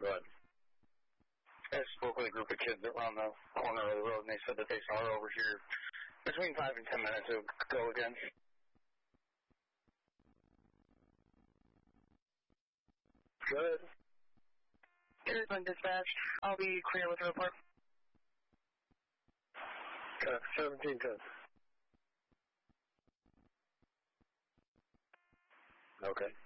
Go ahead. I spoke with a group of kids that were on the corner of the road, and they said that they saw her over here between 5 and 10 minutes ago again. Good. Here's one dispatch. I'll be clear with the report. 1710. Okay.